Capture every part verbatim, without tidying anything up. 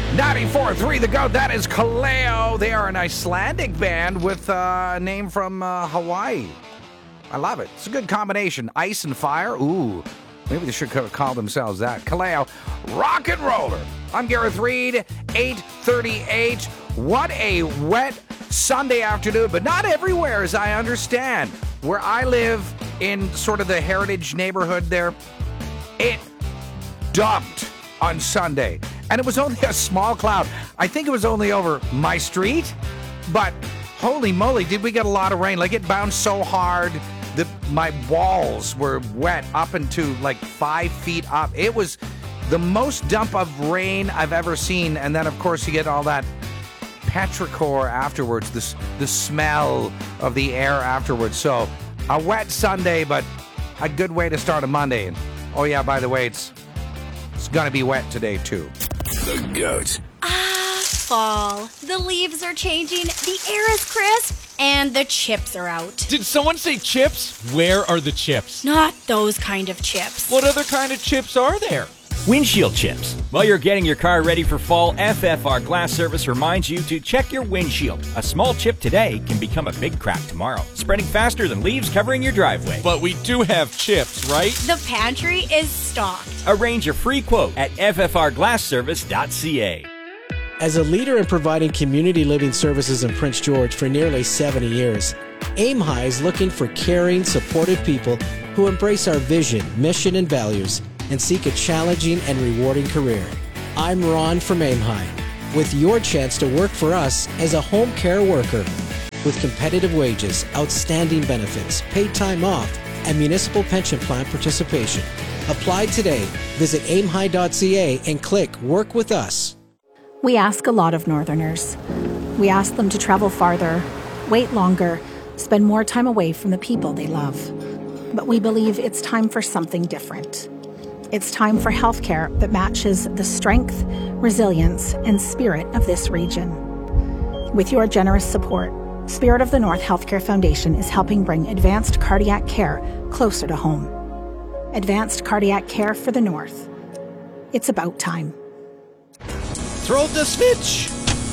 ninety-four point three The Goat. That is Kaleo. They are an Icelandic band with uh, a name from uh, Hawaii. I love it. It's a good combination. Ice and fire. Ooh. Maybe they should call themselves that. Kaleo. Rock and roller. I'm Gareth Reed. eight thirty-eight. What a wet Sunday afternoon, but not everywhere, as I understand. Where I live in sort of the heritage neighborhood there, it dumped on Sunday. And it was only a small cloud. I think it was only over my street, but holy moly, did we get a lot of rain. Like, it bounced so hard that my walls were wet up into like five feet up. It was the most dump of rain I've ever seen. And then, of course, you get all that petrichor afterwards, this the smell of the air afterwards. So a wet Sunday, but a good way to start a Monday. And, oh yeah, by the way, it's it's gonna be wet today too. The Goat. Ah, fall. The leaves are changing, the air is crisp, and the chips are out. Did someone say chips? Where are the chips? Not those kind of chips. What other kind of chips are there? Windshield chips. While you're getting your car ready for fall, F F R Glass Service reminds you to check your windshield. A small chip today can become a big crack tomorrow, spreading faster than leaves covering your driveway. But we do have chips, right? The pantry is stocked. Arrange a free quote at f f r glass service dot c a. As a leader in providing community living services in Prince George for nearly seventy years, Aim High is looking for caring, supportive people who embrace our vision, mission, and values and seek a challenging and rewarding career. I'm Ron from Aim High, with your chance to work for us as a home care worker. With competitive wages, outstanding benefits, paid time off, and municipal pension plan participation. Apply today. Visit aim high dot c a and click Work with Us. We ask a lot of Northerners. We ask them to travel farther, wait longer, spend more time away from the people they love. But we believe it's time for something different. It's time for healthcare that matches the strength, resilience, and spirit of this region. With your generous support, Spirit of the North Healthcare Foundation is helping bring advanced cardiac care closer to home. Advanced cardiac care for the North. It's about time. Throw the switch!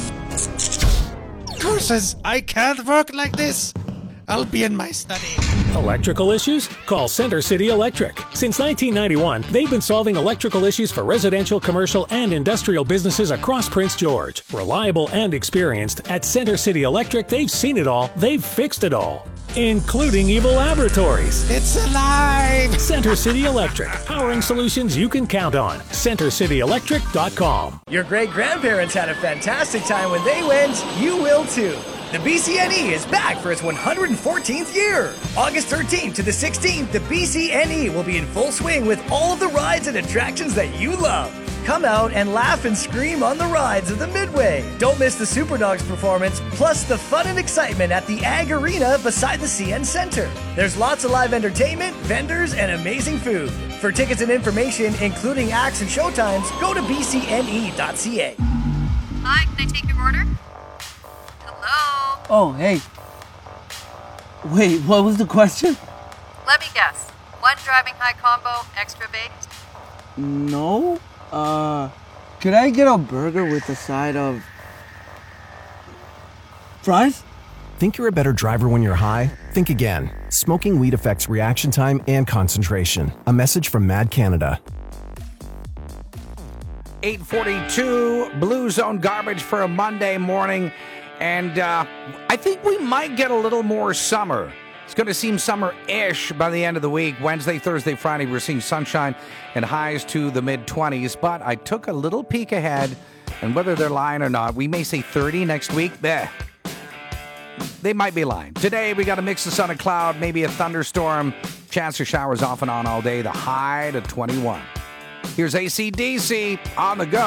Curses, I can't work like this. I'll be in my study. Electrical issues? Call Center City Electric. Since nineteen ninety-one, they've been solving electrical issues for residential, commercial, and industrial businesses across Prince George. Reliable and experienced, at Center City Electric, they've seen it all, they've fixed it all, including evil laboratories. It's alive! Center City Electric, powering solutions you can count on. center city electric dot com. Your great-grandparents had a fantastic time when they went, you will too. The B C N E is back for its one hundred fourteenth year. August thirteenth to the sixteenth, the B C N E will be in full swing with all of the rides and attractions that you love. Come out and laugh and scream on the rides of the Midway. Don't miss the Superdogs performance, plus the fun and excitement at the Ag Arena beside the C N Center. There's lots of live entertainment, vendors, and amazing food. For tickets and information, including acts and showtimes, go to b c n e dot c a. Hi, can I take your order? Hello? Oh, hey. Wait, what was the question? Let me guess. One driving high combo, extra baked? No. Uh, could I get a burger with a side of fries? Think you're a better driver when you're high? Think again. Smoking weed affects reaction time and concentration. A message from Mad Canada. eight forty-two, Blue Zone garbage for a Monday morning. And uh, I think we might get a little more summer. It's going to seem summer-ish by the end of the week. Wednesday, Thursday, Friday, we're seeing sunshine and highs to the mid-twenties. But I took a little peek ahead, and whether they're lying or not, we may say thirty next week. Bleh. They might be lying. Today, we got a mix of sun and cloud, maybe a thunderstorm. Chance of showers off and on all day. The high to twenty-one. Here's A C D C on the go.